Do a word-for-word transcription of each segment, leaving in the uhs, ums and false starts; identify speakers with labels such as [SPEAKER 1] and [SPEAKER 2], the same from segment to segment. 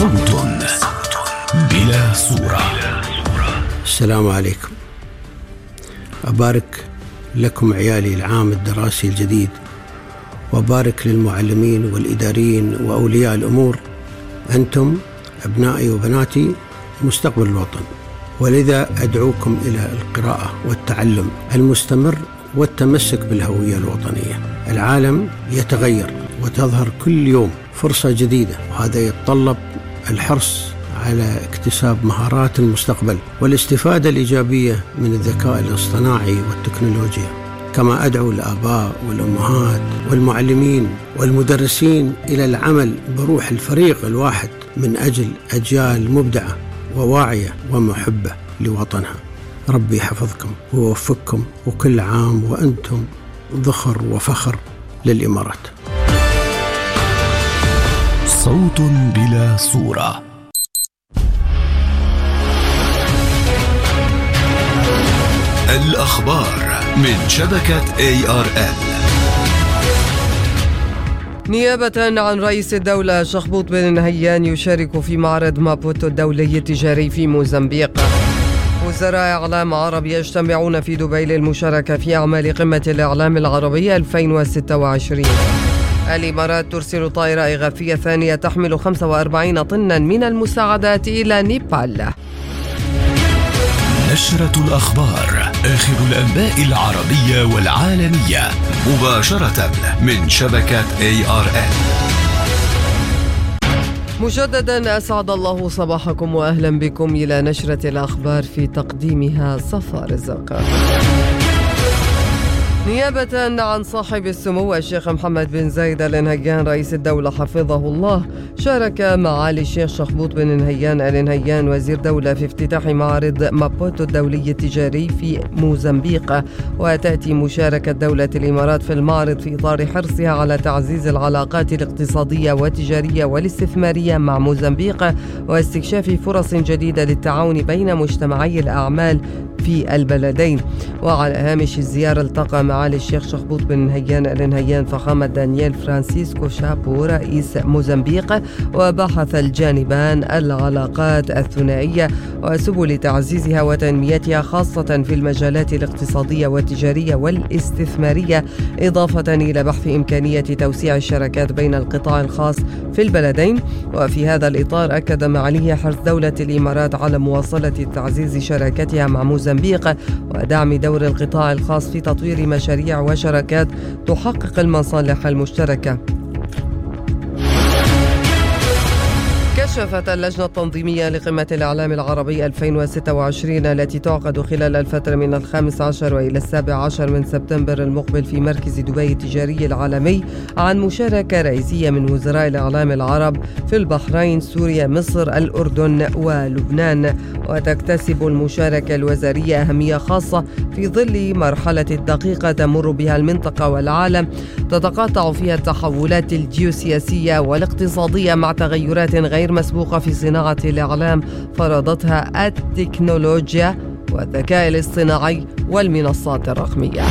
[SPEAKER 1] صوت بلا صورة.
[SPEAKER 2] السلام عليكم. أبارك لكم عيالي العام الدراسي الجديد، وأبارك للمعلمين والإداريين وأولياء الأمور. أنتم أبنائي وبناتي مستقبل الوطن، ولذا أدعوكم إلى القراءة والتعلم المستمر والتمسك بالهوية الوطنية. العالم يتغير وتظهر كل يوم فرصة جديدة، وهذا يتطلب الحرص على اكتساب مهارات المستقبل والاستفادة الإيجابية من الذكاء الاصطناعي والتكنولوجيا. كما أدعو الآباء والأمهات والمعلمين والمدرسين إلى العمل بروح الفريق الواحد من أجل أجيال مبدعة وواعية ومحبة لوطنها. ربي يحفظكم ويوفقكم، وكل عام وأنتم ذخر وفخر للإمارات.
[SPEAKER 1] صوت بلا صورة. الأخبار من شبكة إيه آر إل.
[SPEAKER 3] نيابة عن رئيس الدولة شخبوط بن نهيان يشارك في معرض مابوتو الدولي التجاري في موزمبيق. وزراء إعلام عرب يجتمعون في دبي للمشاركة في أعمال قمة الإعلام العربية ألفين وستة وعشرين. الإمارات ترسل طائرة إغاثية ثانية تحمل خمسة وأربعين طنا من المساعدات إلى نيبال.
[SPEAKER 1] نشرة الأخبار، آخر الأنباء العربية والعالمية، مباشرة من شبكة إيه آر إل.
[SPEAKER 3] مجددا أسعد الله صباحكم وأهلا بكم إلى نشرة الأخبار، في تقديمها صفا رزق. نيابة عن صاحب السمو الشيخ محمد بن زايد آل نهيان رئيس الدولة حفظه الله، شارك معالي الشيخ شخبوط بن نهيان آل نهيان وزير دولة في افتتاح معرض مابوتو الدولي التجاري في موزمبيق. وتأتي مشاركة دولة الإمارات في المعرض في إطار حرصها على تعزيز العلاقات الاقتصادية والتجارية والاستثمارية مع موزمبيق، واستكشاف فرص جديدة للتعاون بين مجتمعي الأعمال في البلدين. وعلى هامش الزيارة التقى معالي الشيخ شخبوط بن نهيان آل نهيان فخامة دانييل فرانسيسكو شابو رئيس موزمبيق، وبحث الجانبان العلاقات الثنائية وسبل تعزيزها وتنميتها، خاصة في المجالات الاقتصادية والتجارية والاستثمارية، إضافة إلى بحث إمكانية توسيع الشراكات بين القطاع الخاص في البلدين. وفي هذا الإطار أكد معاليه حرص دولة الإمارات على مواصلة تعزيز شراكتها مع موزمبيق ودعم دور القطاع الخاص في تطوير مشاريع وشراكات تحقق المصالح المشتركة. كشفت اللجنة التنظيمية لقمة الإعلام العربي ألفين وستة وعشرين التي تعقد خلال الفترة من الخامس عشر وإلى السابع عشر من سبتمبر المقبل في مركز دبي التجاري العالمي عن مشاركة رئيسية من وزراء الإعلام العرب في البحرين، سوريا، مصر، الأردن ولبنان. وتكتسب المشاركة الوزارية أهمية خاصة في ظل مرحلة دقيقة تمر بها المنطقة والعالم، تتقاطع فيها التحولات الجيوسياسية والاقتصادية مع تغيرات غير مسبوقة في صناعة الإعلام فرضتها التكنولوجيا والذكاء الاصطناعي والمنصات الرقمية.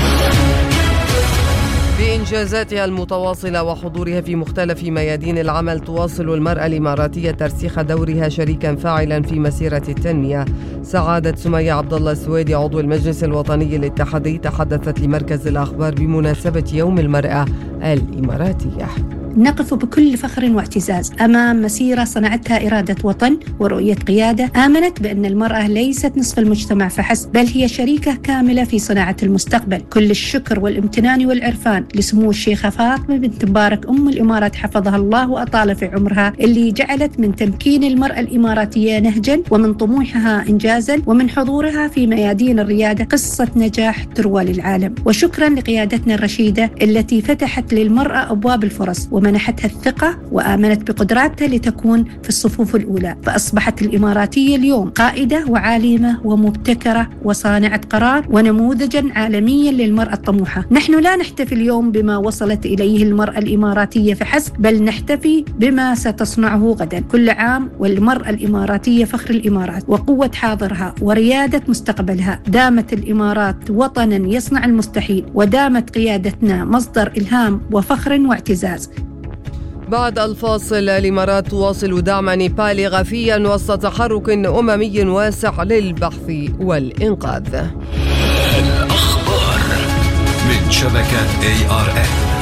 [SPEAKER 3] بإنجازاتها المتواصلة وحضورها في مختلف ميادين العمل، تواصل المرأة الإماراتية ترسيخ دورها شريكا فاعلا في مسيرة التنمية. سعادة سمية عبد الله السويدي عضو المجلس الوطني الاتحادي تحدثت لمركز الأخبار بمناسبة يوم المرأة الإماراتية.
[SPEAKER 4] نقف بكل فخر واعتزاز أمام مسيرة صنعتها إرادة وطن ورؤية قيادة آمنت بأن المرأة ليست نصف المجتمع فحسب، بل هي شريكة كاملة في صناعة المستقبل. كل الشكر والامتنان والعرفان لسمو الشيخة فاطمة بنت مبارك أم الإمارات حفظها الله وأطال في عمرها، اللي جعلت من تمكين المرأة الإماراتية نهجا، ومن طموحها إنجازا، ومن حضورها في ميادين الريادة قصة نجاح تروى للعالم. وشكرا لقيادتنا الرشيدة التي فتحت للمرأة أبواب الفرص ومنحتها الثقة وآمنت بقدراتها لتكون في الصفوف الأولى، فأصبحت الإماراتية اليوم قائدة وعالمة ومبتكرة وصانعة قرار ونموذجا عالميا للمرأة الطموحة. نحن لا نحتفي اليوم بما وصلت إليه المرأة الإماراتية فحسب، بل نحتفي بما ستصنعه غدا. كل عام والمرأة الإماراتية فخر الإمارات وقوة حاضرها وريادة مستقبلها. دامت الإمارات وطنا يصنع المستحيل، ودامت قيادتنا مصدر إلهام وفخر واعتزاز.
[SPEAKER 3] بعد الفاصل، الإمارات تواصل دعم نيبال غفيا وسط تحرك أممي واسع للبحث والإنقاذ.
[SPEAKER 1] الأخبار من شبكة إيه آر إن.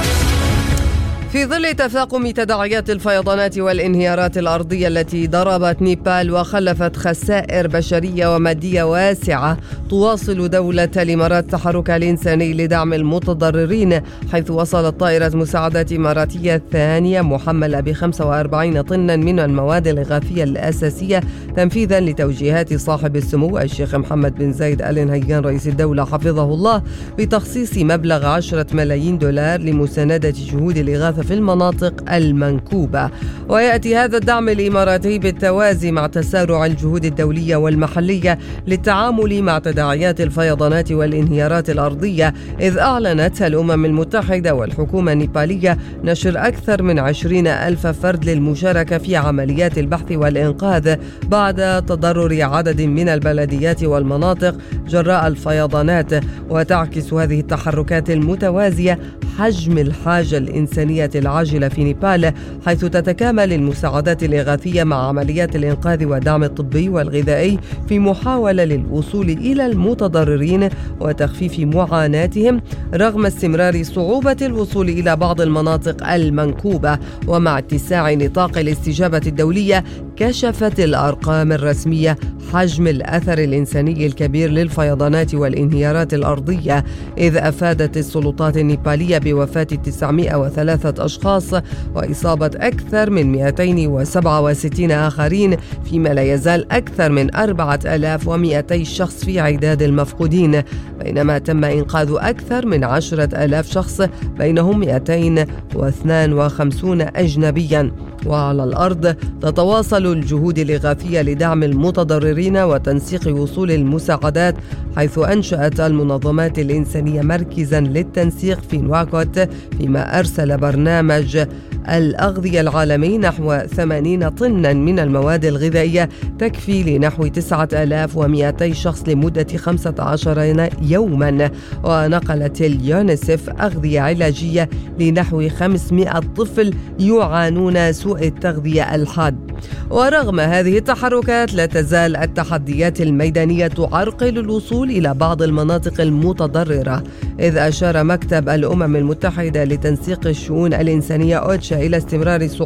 [SPEAKER 3] في ظل تفاقم تداعيات الفيضانات والانهيارات الأرضية التي ضربت نيبال وخلفت خسائر بشرية ومادية واسعة، تواصل دولة الإمارات تحركها الإنساني لدعم المتضررين، حيث وصلت طائرة مساعدات إماراتية ثانية محملة ب خمسة وأربعين طنا من المواد الإغاثية الأساسية تنفيذا لتوجيهات صاحب السمو الشيخ محمد بن زايد آل نهيان رئيس الدولة حفظه الله بتخصيص مبلغ عشرة ملايين دولار لمساندة جهود الإغاثة في المناطق المنكوبة. ويأتي هذا الدعم الإماراتي بالتوازي مع تسارع الجهود الدولية والمحلية للتعامل مع تداعيات الفيضانات والانهيارات الأرضية، إذ أعلنت الأمم المتحدة والحكومة النيبالية نشر أكثر من عشرين ألف فرد للمشاركة في عمليات البحث والإنقاذ بعد تضرر عدد من البلديات والمناطق جراء الفيضانات. وتعكس هذه التحركات المتوازية حجم الحاجة الإنسانية العاجلة في نيبال، حيث تتكامل المساعدات الإغاثية مع عمليات الإنقاذ والدعم الطبي والغذائي في محاولة للوصول إلى المتضررين وتخفيف معاناتهم رغم استمرار صعوبة الوصول إلى بعض المناطق المنكوبة. ومع اتساع نطاق الاستجابة الدولية، كشفت الأرقام الرسمية حجم الأثر الإنساني الكبير للفيضانات والانهيارات الأرضية، إذ أفادت السلطات النيبالية بوفاة تسعمائة وثلاثة أشخاص وإصابة أكثر من مئتين وسبعة وستين آخرين، فيما لا يزال أكثر من أربعة آلاف ومئتي شخص في عداد المفقودين، بينما تم إنقاذ أكثر من عشرة آلاف شخص بينهم مئتين واثنين وخمسين أجنبيا. وعلى الأرض تتواصل الجهود الإغاثية لدعم المتضررين وتنسيق وصول المساعدات، حيث أنشأت المنظمات الإنسانية مركزا للتنسيق في نواكوت، فيما أرسل برنامج الأغذية العالمي نحو ثمانين طنا من المواد الغذائية تكفي لنحو تسعة آلاف ومئتي شخص لمدة خمسة عشر يوما. ونقلت اليونيسف أغذية علاجية لنحو خمسمائة طفل يعانون سوء التغذية الحاد. ورغم هذه التحركات، لا تزال التحديات الميدانية تعرقل الوصول إلى بعض المناطق المتضررة، إذ أشار مكتب الأمم المتحدة لتنسيق الشؤون الإنسانية أوتشا إلى استمرار